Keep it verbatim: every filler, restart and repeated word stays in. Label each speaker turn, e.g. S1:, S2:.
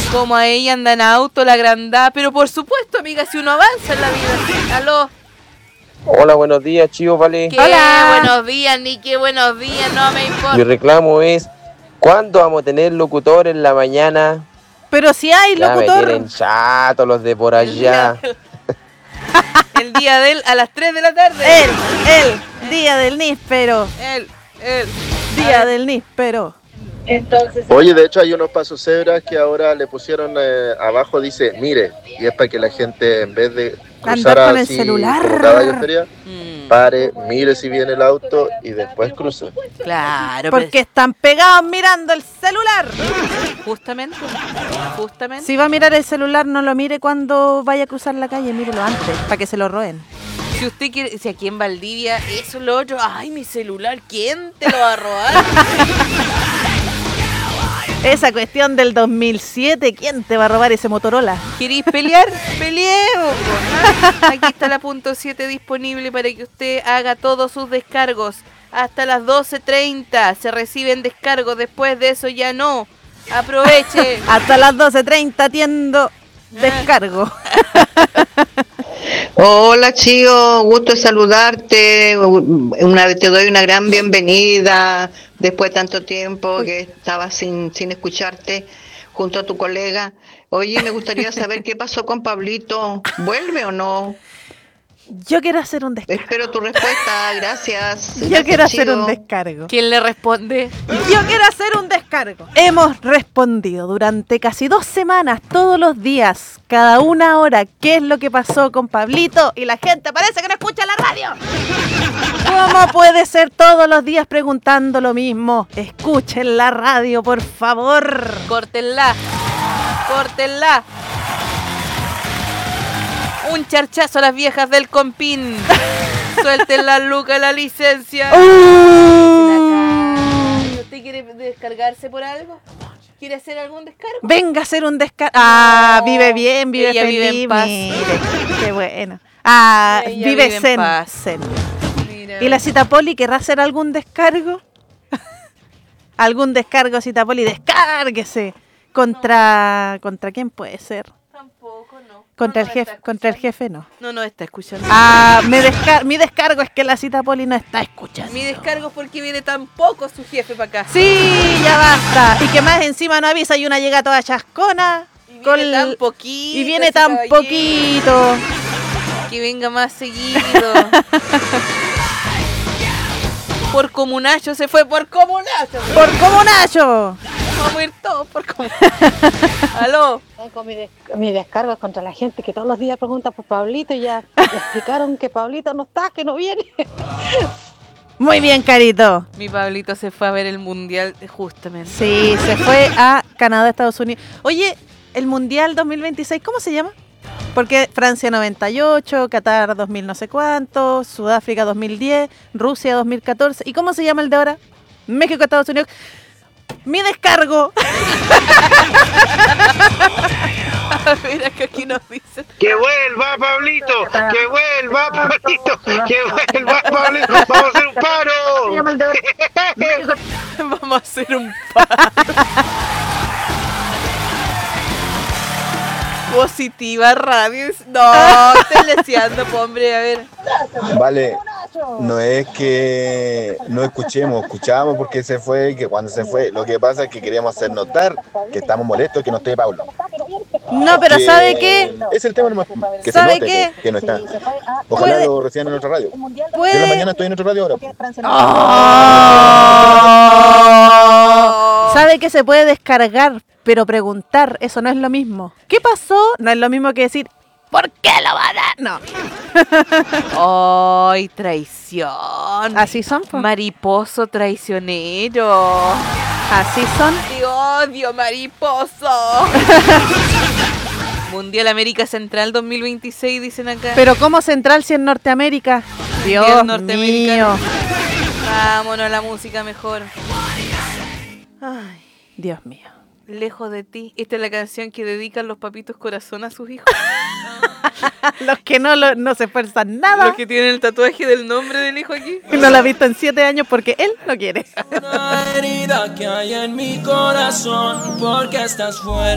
S1: Como a ella anda en auto, la agrandá. Pero por supuesto, amiga, si uno avanza en la vida. Aló.
S2: Hola, buenos días, chicos, vale.
S1: ¿Qué?
S3: Hola.
S1: Buenos días, ni qué buenos días, no me importa.
S2: Mi reclamo es, ¿cuándo vamos a tener locutor en la mañana?
S3: Pero si hay
S2: Ya me
S3: locutor.
S2: tienen chato los de por
S1: El día
S2: allá.
S1: del- El día de él a las tres de la tarde.
S3: Él, él, día del níspero.
S1: Él, él.
S3: Día del níspero.
S4: Oye, de hecho hay unos pasos cebras que ahora le pusieron eh, abajo, dice, mire, y es para que la gente en vez de cruzar
S3: Andar con el
S4: así
S3: celular.
S4: como caballo en feria,
S1: Mm,
S4: pare, mire si viene el auto y después cruce.
S1: claro,
S3: Porque están pegados mirando el celular.
S1: pero- justamente, justamente.
S3: Si va a mirar el celular, no lo mire cuando vaya a cruzar la calle, mírelo antes, para que se lo roben.
S1: Si usted quiere, si aquí en Valdivia, eso, lo otro, ay, mi celular, ¿quién te lo va a robar?
S3: Esa cuestión del dos mil siete, ¿quién te va a robar ese Motorola?
S1: ¿Queréis pelear? Peleemos. po. Aquí está la punto siete disponible para que usted haga todos sus descargos. Hasta las doce treinta se reciben descargos, después de eso ya no. Aproveche.
S3: Hasta las doce treinta atiendo descargo.
S5: Hola chicos, gusto de saludarte, una vez te doy una gran bienvenida después de tanto tiempo que estaba sin, sin escucharte junto a tu colega. Oye, me gustaría saber qué pasó con Pablito, ¿vuelve o no?
S3: Yo quiero hacer un descargo.
S5: Espero tu respuesta, gracias.
S3: Yo
S5: Gracias,
S3: quiero hacer un
S5: Chio.
S3: descargo.
S1: ¿Quién le responde?
S3: Yo quiero hacer un descargo. Hemos respondido durante casi dos semanas, todos los días, cada una hora, qué es lo que pasó con Pablito y la gente parece que no escucha la radio. ¿Cómo puede ser todos los días preguntando lo mismo? Escuchen la radio, por favor.
S1: Córtenla. Córtenla. Un charchazo a las viejas del compín. Suelten la luca, la licencia.
S3: Uh.
S1: ¿Usted quiere descargarse por algo? ¿Quiere hacer algún descargo?
S3: Venga a hacer un descargo. Ah,
S1: No,
S3: vive bien, vive
S1: ella
S3: feliz.
S1: vive en paz.
S3: Mire, qué bueno. Ah,
S1: Ella
S3: vive,
S1: vive en
S3: zen,
S1: paz.
S3: zen.
S1: Mira.
S3: ¿Y la Cita Poli querrá hacer algún descargo? ¿Algún descargo, Cita Poli? Descárguese. ¿Contra contra quién puede ser?
S1: Tampoco, no.
S3: Contra
S1: No,
S3: el
S1: no
S3: jefe,
S1: está
S3: contra el
S1: escuchando.
S3: jefe no.
S1: No, no está escuchando.
S3: Ah, me descar mi descargo es que la Cita Poli no está escuchando.
S1: Mi descargo es porque viene tan poco su jefe para acá.
S3: Sí, ya basta. Y que más encima no avisa y una llega toda chascona.
S1: Y viene
S3: con-
S1: tan poquito.
S3: y viene
S1: ese
S3: tan
S1: caballero.
S3: poquito.
S1: Que venga más seguido. Por comunacho se fue, por comunacho.
S3: Por comunacho.
S1: Vamos a ir todos por comunacho. Aló.
S6: Con mi, des- mi descargo es contra la gente que todos los días pregunta por Pablito y ya le explicaron que Pablito no está, que no viene.
S3: Muy bien, Carito.
S1: Mi Pablito se fue a ver el mundial justamente.
S3: Sí, se fue a Canadá, Estados Unidos. Oye, el Mundial dos mil veintiséis, ¿cómo se llama? Porque Francia noventa y ocho, Qatar dos mil no sé cuánto, Sudáfrica dos mil diez, Rusia dos mil catorce. ¿Y cómo se llama el de ahora? México, Estados Unidos. Mi descargo.
S1: A ver, acá aquí nos dicen.
S7: ¡Que vuelva, Pablito! ¡Que vuelva, Pablito! ¡Que vuelva, Pablito! ¡Vamos a hacer un paro!
S1: Vamos a hacer un paro. Positiva radio. No, estoy leseando, po, hombre, a ver.
S8: Vale, no es que no escuchemos, escuchamos porque se fue, que cuando se fue, lo que pasa es que queríamos hacer notar que estamos molestos que no esté Pablo.
S3: No, pero
S8: Que
S3: ¿sabe qué?
S8: Es el tema nomás, que se
S3: ¿Sabe
S8: note
S3: qué?
S8: que, que no está. Ojalá
S3: Puede-
S8: lo reciban en otra radio. Yo en la
S3: Puede...
S8: mañana estoy en otra radio ahora.
S3: Oh. ¿Sabe que se puede descargar, pero preguntar? Eso no es lo mismo. ¿Qué pasó? No es lo mismo que decir, ¿por qué lo va a dar? No.
S1: ¡Ay, traición!
S3: Así son, po.
S1: Mariposo traicionero.
S3: Así son.
S1: ¡Te odio, mariposo! Mundial América Central dos mil veintiséis, dicen acá.
S3: Pero ¿cómo Central si en Norteamérica? Dios
S1: Mundial
S3: mío.
S1: norteamericano. Vámonos a la música mejor. Ay,
S3: Dios mío.
S1: lejos de ti. Esta es la canción que dedican los papitos corazón a sus hijos.
S3: Los que no, lo- no se esfuerzan nada.
S1: Los que tienen el tatuaje del nombre del hijo aquí.
S3: No lo ha visto en siete años porque él no quiere.
S9: Una herida que hay en mi corazón porque estás fuera.